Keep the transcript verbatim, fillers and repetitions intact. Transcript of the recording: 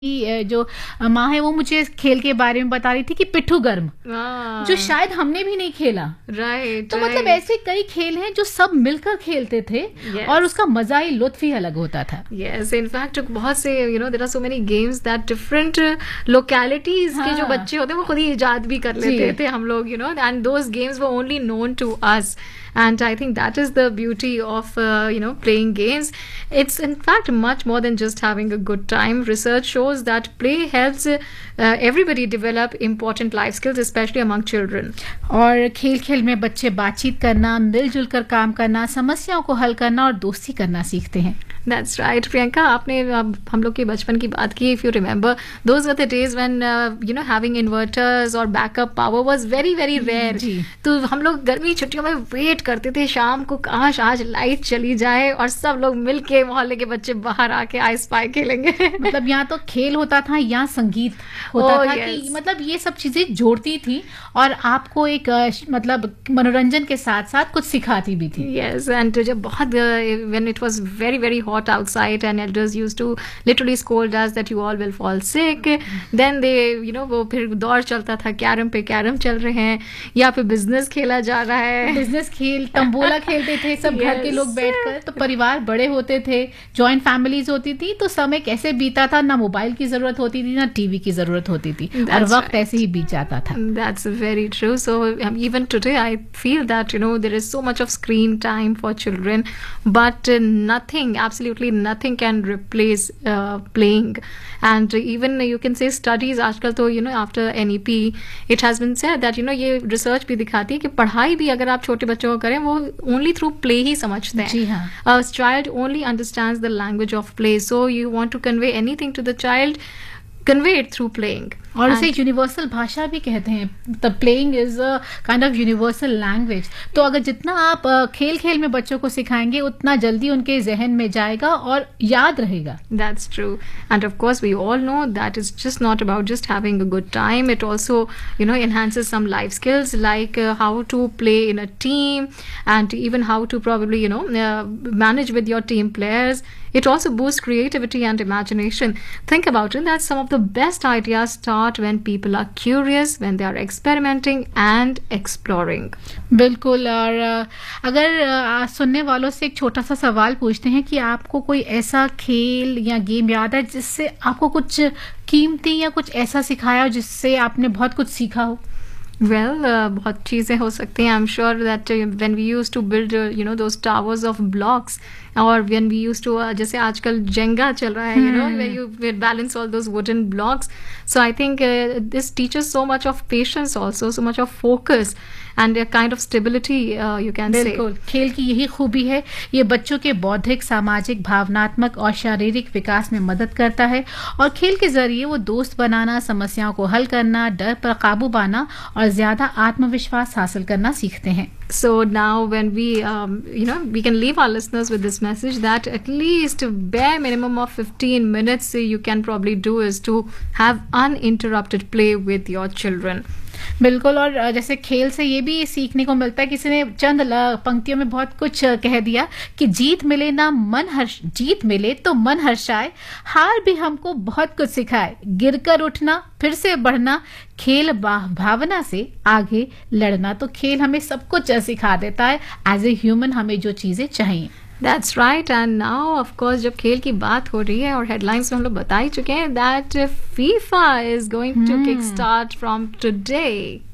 कि जो माँ है वो मुझे खेल के बारे में बता रही थी कि पिट्ठू गर्म, जो शायद हमने भी नहीं खेला। राइट तो मतलब ऐसे कई खेल हैं जो सब मिलकर खेलते थे yes. और उसका मजा ही लुत्फ ही अलग होता था। यस इनफैक्ट बहुत से you know there are so many games that different localities के जो बच्चे होते हैं वो खुद ही इजाद भी कर लेते थे हम लोग, you know, and those games were only known to us. And I think that is the beauty of uh, you know playing games. It's in fact much more than just having a good time. Research shows that play helps uh, everybody develop important life skills, especially among children. और खेल खेल में बच्चे बातचीत करना, मिलजुल कर काम करना, समस्याओं को हल करना और दोस्ती करना सीखते हैं. That's right, Priyanka. आपने हम लोग के बचपन की बात की. If you remember, those were the days when uh, you know having inverters or backup power was very very rare. तो हम लोग गर्मी छुट्टियों में वेट करते थे शाम को, काश आज लाइट चली जाए और सब लोग मिलके मोहल्ले के बच्चे बाहर आके आई स्पाई खेलेंगे. मतलब यहाँ तो खेल होता था, यहाँ संगीत होता oh, था yes. कि मतलब ये सब चीजें जोड़ती थी और आपको एक मतलब मनोरंजन के साथ साथ कुछ सिखाती भी थी. Yes, and जब बहुत when it was very very hot outside and elders used to literally scold us that you all will fall sick, then they you know वो फिर दौर चलता था, कैरम पे कैरम चल रहे हैं या फिर बिजनेस खेला जा रहा है. बिजनेस खेल, तंबोला खेलते थे सब yes. घर के लोग बैठकर. तो परिवार बड़े होते थे, जॉइंट फैमिलीज होती थी, तो समय कैसे बीता था, ना मोबाइल की जरूरत होती थी ना टीवी की जरूरत होती थी. That's और वक्त right. ऐसे ही बीत जाता था. That's very true. So um, even today I feel that you know there is so much of screen time for children, but uh, nothing, absolutely nothing can replace uh, playing. And uh, even uh, you can say studies आजकल तो you know after N E P it has been said that you know ये research भी दिखाती है कि पढ़ाई भी अगर आप छोटे बच्चों को करें वो only through play ही समझते हैं. जी हाँ. A child only understands the language of play. So you want to convey anything to the child, convey it through playing. और उसे यूनिवर्सल भाषा भी कहते हैं. The playing is a kind of universal language. तो अगर जितना आप खेल खेल में बच्चों को सिखाएंगे उतना जल्दी उनके जहन में जाएगा और याद रहेगा. That's true. And of course we all know that it's just not about just having a good time. It also you know enhances some life skills like uh, how to play in a team and even how to probably you know uh, manage with your team players. It also boosts creativity and imagination. Think about it, that some of the best ideas start when people are curious, when they are experimenting and exploring. बिल्कुल. और अगर सुनने वालों से एक छोटा सा सवाल पूछते हैं कि आपको कोई ऐसा खेल या गेम याद है जिससे आपको कुछ कीमती या कुछ ऐसा सिखाया हो जिससे आपने बहुत कुछ सीखा हो? Well, uh, बहुत चीज़ें हो सकती हैं. I'm sure that uh, when we used to build, uh, you know, those towers of blocks, or when we used to, uh, जैसे आजकल जेंगा चल रहा है, you know, where you balance all those wooden blocks. So I think uh, this teaches so much of patience also, so much of focus and a kind of stability, uh, you can say. बिल्कुल. खेल की यही खूबी है, ये बच्चों के बौद्धिक, सामाजिक, भावनात्मक और शारीरिक विकास में मदद करता है और खेल के जरिए वो दोस्त बनाना, समस्याओं को हल करना, डर पर काबू पाना और ज्यादा आत्मविश्वास हासिल करना सीखते हैं. So now when we um, you know we can leave our listeners with this message that at least bare minimum of fifteen minutes you can probably do is to have uninterrupted play with your children. बिल्कुल. और जैसे खेल से ये भी सीखने को मिलता है, किसी ने चंद पंक्तियों में बहुत कुछ कह दिया कि जीत मिले ना मन हर्ष जीत मिले तो मन हर्षाए, हार भी हमको बहुत कुछ सिखाए, गिरकर उठना फिर से बढ़ना, खेल भावना से आगे लड़ना. तो खेल हमें सब कुछ सिखा देता है. एज ए ह्यूमन हमें जो चीजें चाहिए. That's right. And now of course जब खेल की बात हो रही है और हेडलाइंस में हम लोग बता ही चुके हैं that FIFA is going hmm. to kick start from today.